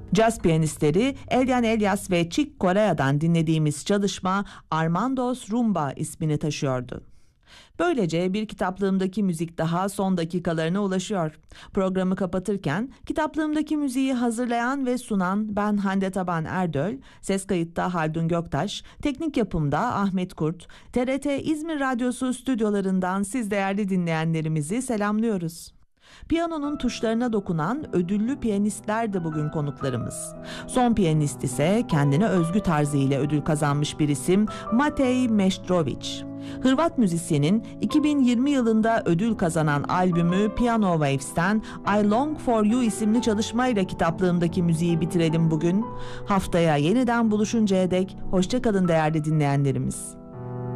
Caz piyanistleri Elian Elias ve Chick Corea'dan dinlediğimiz çalışma Armando's Rumba ismini taşıyordu. Böylece bir kitaplığımdaki müzik daha son dakikalarına ulaşıyor. Programı kapatırken kitaplığımdaki müziği hazırlayan ve sunan ben Hande Taban Erdöl, ses kayıtta Haldun Göktaş, teknik yapımda Ahmet Kurt, TRT İzmir Radyosu stüdyolarından siz değerli dinleyenlerimizi selamlıyoruz. Piyanonun tuşlarına dokunan ödüllü piyanistler de bugün konuklarımız. Son piyanist ise kendine özgü tarzıyla ödül kazanmış bir isim Matej Meštrović. Hırvat müzisyenin 2020 yılında ödül kazanan albümü Piano Waves'ten I Long For You isimli çalışmayla kitaplığımdaki müziği bitirelim bugün. Haftaya yeniden buluşuncaya dek hoşça kalın değerli dinleyenlerimiz.